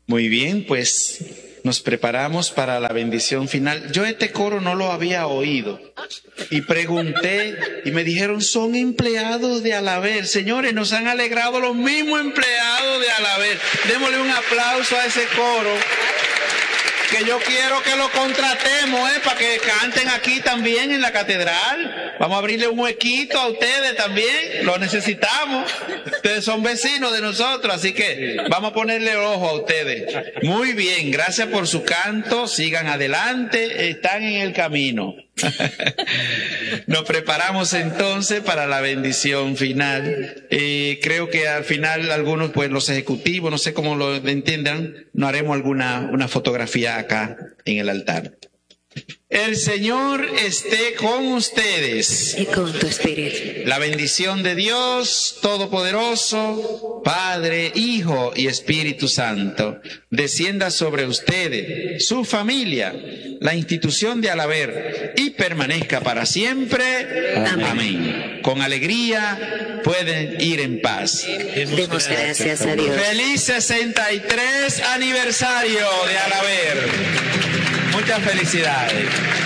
Muy bien, pues nos preparamos para la bendición final. Yo este coro no lo había oído y pregunté y me dijeron, son empleados de Alaber. Señores, nos han alegrado los mismos empleados de Alaber. Démosle un aplauso a ese coro, que yo quiero que lo contratemos, para que canten aquí también en la catedral. Vamos a abrirle un huequito a ustedes también, lo necesitamos. Ustedes son vecinos de nosotros, así que vamos a ponerle ojo a ustedes. Muy bien, gracias por su canto, sigan adelante, están en el camino. Nos preparamos entonces para la bendición final. Creo que al final algunos, pues los ejecutivos, no sé cómo lo entiendan, nos haremos una fotografía acá en el altar. El Señor esté con ustedes. Y con tu espíritu. La bendición de Dios Todopoderoso, Padre, Hijo y Espíritu Santo, descienda sobre ustedes, su familia, la institución de Alaber, y permanezca para siempre. Amén. Amén. Con alegría pueden ir en paz. Demos gracias a Dios. Feliz 63 aniversario de Alaber. Muchas felicidades.